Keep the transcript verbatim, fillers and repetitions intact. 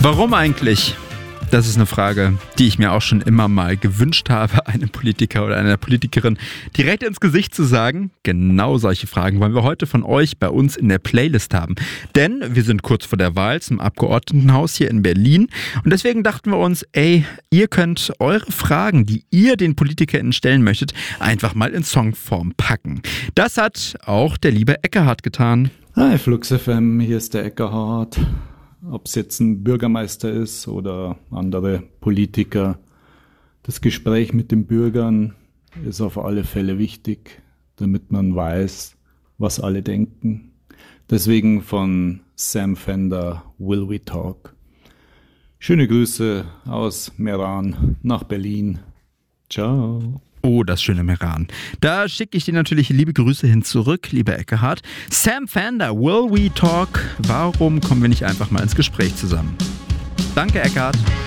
Warum eigentlich? Das ist eine Frage, die ich mir auch schon immer mal gewünscht habe, einem Politiker oder einer Politikerin direkt ins Gesicht zu sagen. Genau solche Fragen wollen wir heute von euch bei uns in der Playlist haben. Denn wir sind kurz vor der Wahl zum Abgeordnetenhaus hier in Berlin. Und deswegen dachten wir uns, ey, ihr könnt eure Fragen, die ihr den PolitikerInnen stellen möchtet, einfach mal in Songform packen. Das hat auch der liebe Eckehard getan. Hi Flux F M, hier ist der Eckehard. Ob es jetzt ein Bürgermeister ist oder andere Politiker. Das Gespräch mit den Bürgern ist auf alle Fälle wichtig, damit man weiß, was alle denken. Deswegen von Sam Fender, Will We Talk. Schöne Grüße aus Meran nach Berlin. Ciao. Oh, das schöne Meran. Da schicke ich dir natürlich liebe Grüße hin zurück, lieber Eckehard. Sam Fender, Will We Talk? Warum kommen wir nicht einfach mal ins Gespräch zusammen? Danke, Eckehard.